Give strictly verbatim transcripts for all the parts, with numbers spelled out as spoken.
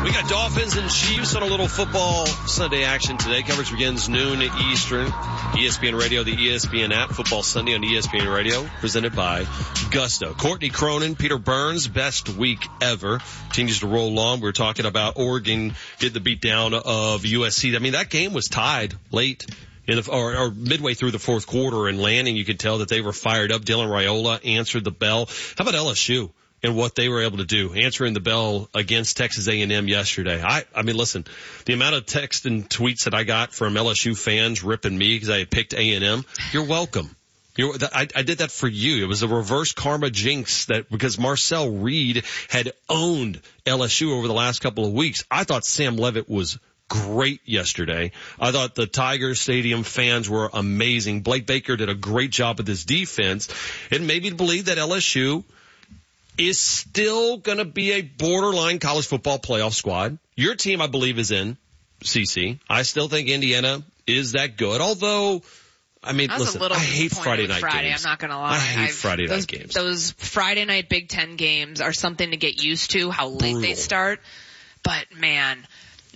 We got Dolphins and Chiefs on a little football Sunday action today. Coverage begins noon Eastern. E S P N Radio, the E S P N app. Football Sunday on E S P N Radio, presented by Gusto. Courtney Cronin, Peter Burns, best week ever. Continues to roll on. We were talking about Oregon getting the beat down of U S C. I mean, that game was tied late in the, or, or midway through the fourth quarter, and Lanning, you could tell that they were fired up. Dylan Raiola answered the bell. How about L S U? And what they were able to do, answering the bell against Texas A and M yesterday. I, I mean, listen, the amount of text and tweets that I got from L S U fans ripping me because I had picked A and M, you're welcome. You're, I, I did that for you. It was a reverse karma jinx that because Marcel Reed had owned L S U over the last couple of weeks. I thought Sam Levitt was great yesterday. I thought the Tiger Stadium fans were amazing. Blake Baker did a great job with his defense. It made me believe that L S U is still going to be a borderline college football playoff squad. Your team, I believe, is in, C C. I still think Indiana is that good, although, I mean, I listen, I hate Friday night Friday, games. I'm not going to lie. I hate I've, Friday those, night games. Those Friday night Big Ten games are something to get used to, how late Brutal. they start. But, man,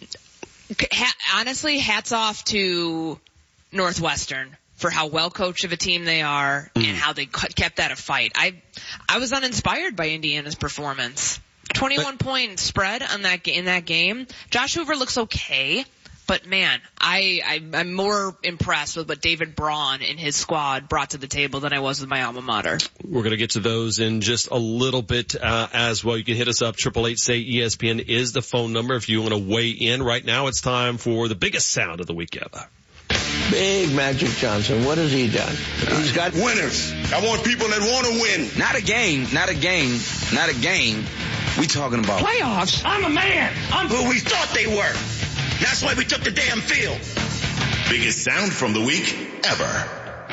ha- honestly, hats off to Northwestern for how well coached of a team they are mm. and how they kept that a fight. I I was uninspired by Indiana's performance. twenty-one point spread on that in that game. Josh Hoover looks okay, but man, I, I I'm more impressed with what David Braun and his squad brought to the table than I was with my alma mater. We're going to get to those in just a little bit uh, as well. You can hit us up. Triple eight say E S P N is the phone number if you want to weigh in. Right now, it's time for the biggest sound of the week ever. Big Magic Johnson, what has he done? He's got winners. I want people that want to win. Not a game, not a game, not a game. We talking about playoffs. I'm a man. I'm who we thought they were. That's why we took the damn field. Biggest sound from the week ever.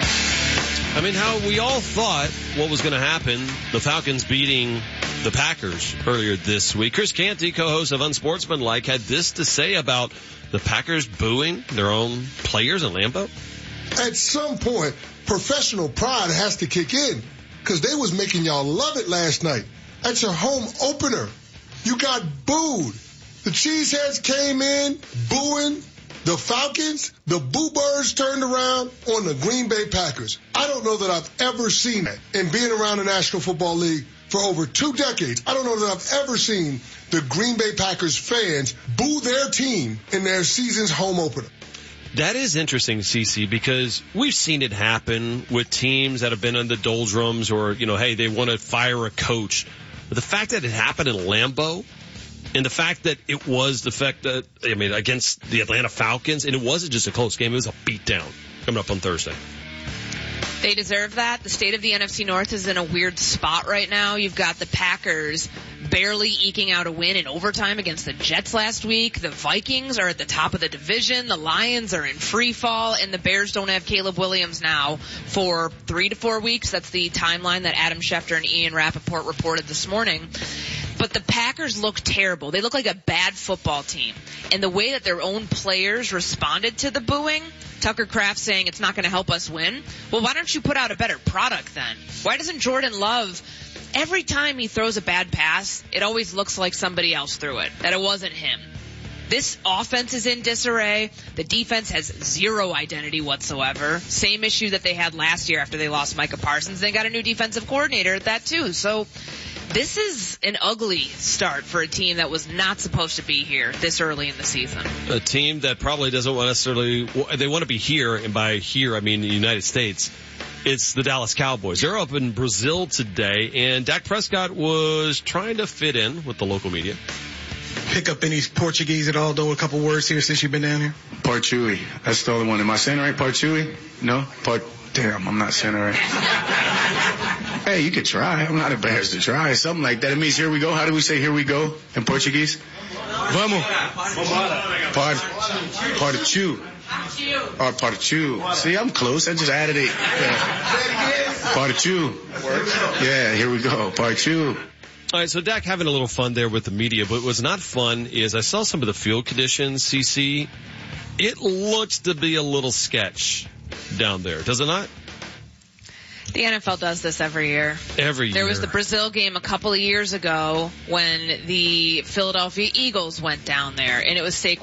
I mean, how we all thought what was going to happen, the Falcons beating the Packers earlier this week. Chris Canty, co-host of Unsportsmanlike, had this to say about the Packers booing their own players in Lambeau. At some point, professional pride has to kick in because they was making y'all love it last night. At your home opener, you got booed. The Cheeseheads came in booing the Falcons. The Boo Birds turned around on the Green Bay Packers. I don't know that I've ever seen that. And being around the National Football League for over two decades, I don't know that I've ever seen the Green Bay Packers fans boo their team in their season's home opener. That is interesting, C C, because we've seen it happen with teams that have been in the doldrums or, you know, hey, they want to fire a coach. But the fact that it happened in Lambeau and the fact that it was the fact that, I mean, against the Atlanta Falcons, and it wasn't just a close game, it was a beatdown coming up on Thursday. They deserve that. The state of the N F C North is in a weird spot right now. You've got the Packers barely eking out a win in overtime against the Jets last week. The Vikings are at the top of the division. The Lions are in free fall, and the Bears don't have Caleb Williams now for three to four weeks. That's the timeline that Adam Schefter and Ian Rappaport reported this morning. But the Packers look terrible. They look like a bad football team. And the way that their own players responded to the booing, Tucker Kraft saying it's not going to help us win. Well, why don't you put out a better product then? Why doesn't Jordan Love, every time he throws a bad pass, it always looks like somebody else threw it, that it wasn't him. This offense is in disarray. The defense has zero identity whatsoever. Same issue that they had last year after they lost Micah Parsons. They got a new defensive coordinator at that too. So this is an ugly start for a team that was not supposed to be here this early in the season. A team that probably doesn't want necessarily, they want to be here, and by here I mean the United States. It's the Dallas Cowboys. They're up in Brazil today, and Dak Prescott was trying to fit in with the local media. Pick up any Portuguese at all, though, a couple words here since you've been down here? Parchui. That's the only one. Am I saying it right? Parchui? No? Part. Damn, I'm not saying it right. Hey, you could try. I'm not embarrassed to try. Something like that. It means here we go. How do we say here we go in Portuguese? Vamos. Part. Partiu. Or partiu. See, I'm close. I just added it. Yeah. Partiu. Yeah, here we go. Partiu. All right, so Dak having a little fun there with the media, but what was not fun is I saw some of the field conditions, C C. It looks to be a little sketch down there, does it not? The N F L does this every year. Every year. There was the Brazil game a couple of years ago when the Philadelphia Eagles went down there, and it was Saquon